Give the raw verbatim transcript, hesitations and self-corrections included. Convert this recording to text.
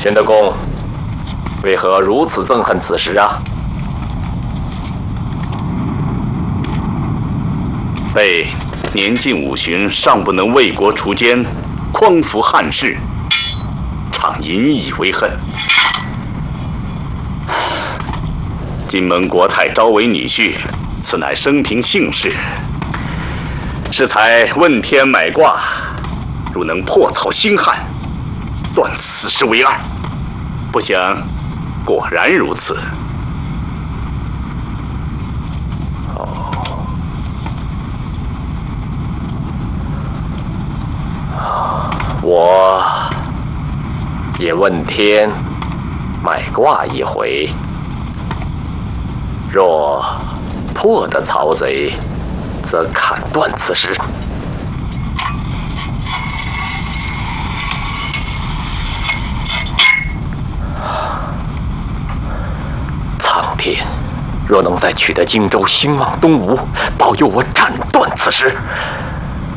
玄德公，为何如此憎恨此时啊？ 备年近五旬，尚不能为国除奸，匡扶汉室，常引以为恨。金门国太招为女婿，此乃生平幸事。适才问天买卦，如能破曹兴汉，断此事为二。不想果然如此。 我也问天买卦一回，若破得曹贼，则砍断此事。苍天若能在取得荆州，兴旺东吴，保佑我斩断此事，